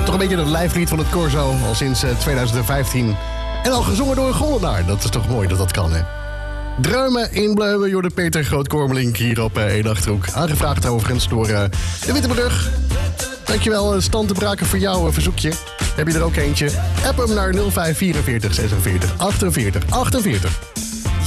Toch een beetje het lijflied van het Corso, al sinds 2015. En al gezongen door een Gollenaar. Dat is toch mooi dat dat kan, hè? Druimen in Bleumen, Jorde Peter Groot-Kormelink hier op 1 Achterhoek. Aangevraagd overigens door de Wittebrug. Dankjewel, Stan te Braken, voor jouw verzoekje. Heb je er ook eentje? App hem naar 0544 46 48 48.